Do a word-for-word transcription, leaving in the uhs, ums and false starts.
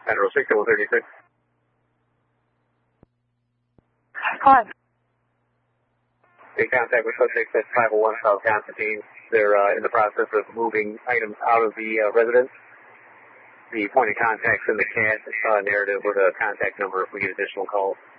Federal six one thirty-six. Hi. In contact with subjects at five oh one South Constantine. They're uh, in the process of moving items out of the uh, residence. The point of contact's in the C A D uh, narrative with a contact number if we get additional calls.